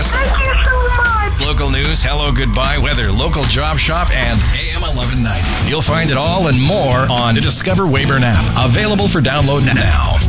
service. Thank you so much. Local news, hello, goodbye, weather, local job shop, and AM 1190. You'll find it all and more on the Discover Weyburn app. Available for download now.